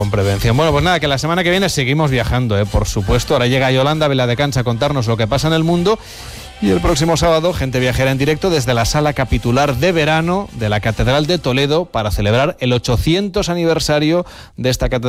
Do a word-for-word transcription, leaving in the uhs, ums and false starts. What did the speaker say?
Con prevención. Bueno, pues nada, que la semana que viene seguimos viajando, ¿eh? Por supuesto. Ahora llega Yolanda Viladecans a contarnos lo que pasa en el mundo. Y el próximo sábado, Gente Viajera en directo desde la sala capitular de verano de la Catedral de Toledo para celebrar el ochocientos aniversario de esta catedral.